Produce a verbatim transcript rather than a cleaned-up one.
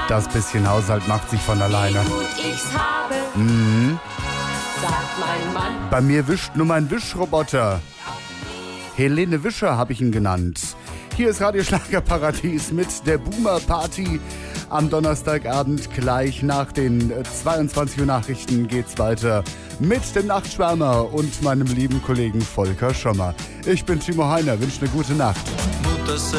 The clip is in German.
Das bisschen Haushalt macht sich von alleine. Wie gut ich's habe, Mhm. sagt mein Mann. Bei mir wischt nur mein Wischroboter. Helene Wischer habe ich ihn genannt. Hier ist Radio Schlagerparadies mit der Boomer Party. Am Donnerstagabend gleich nach den zweiundzwanzig Uhr Nachrichten geht's weiter mit dem Nachtschwärmer und meinem lieben Kollegen Volker Schommer. Ich bin Timo Heiner, wünsche eine gute Nacht.